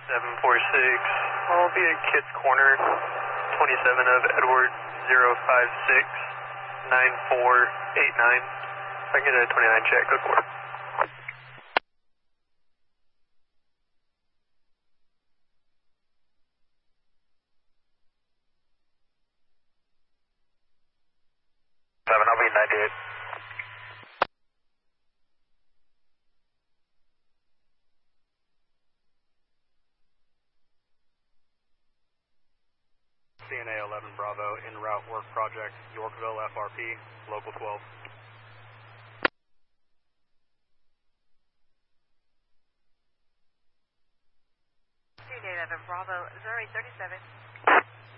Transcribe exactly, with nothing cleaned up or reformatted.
seven four six, I'll be at Kids Corner, twenty-seven of Edward, zero five six nine four eight nine. If I can get a twenty-nine check, code four. seven, I'll be ninety-eight. C N A eleven Bravo, en route work project, Yorkville F R P, local twelve. C N A eleven Bravo, Missouri thirty-seven.